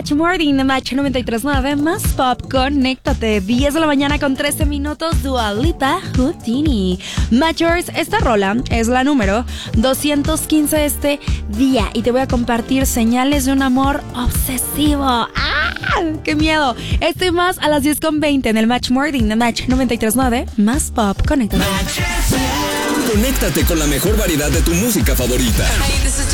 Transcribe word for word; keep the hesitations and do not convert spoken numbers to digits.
Match Morning de Match noventa y tres punto nueve, más pop, conéctate. diez de la mañana con trece minutos, Dua Lipa, Houdini. Matchers, esta rola es la número doscientos quince de este día y te voy a compartir señales de un amor obsesivo. ¡Ah! ¡Qué miedo! Esto y más a las diez con veinte en el Match Morning de Match noventa y tres punto nueve, más pop, conéctate. Conéctate con la mejor variedad de tu música favorita.